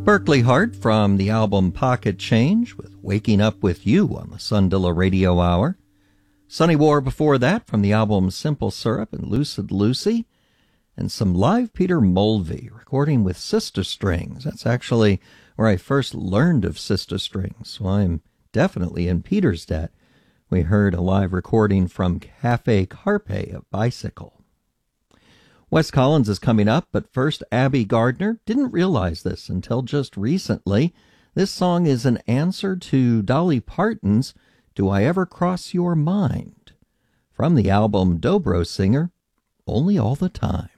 Berkeley Hart from the album Pocket Change with Waking Up With You on the Sundilla Radio Hour. Sonny War before that from the album Simple Syrup and Lucid Lucy. And some live Peter Mulvey recording with Sister Strings. That's actually where I first learned of Sister Strings, so I'm definitely in Peter's debt. We heard a live recording from Cafe Carpe of Bicycle. Wes Collins is coming up, but first Abby Gardner. Didn't realize this until just recently. This song is an answer to Dolly Parton's Do I Ever Cross Your Mind? From the album Dobro Singer, Only All the Time.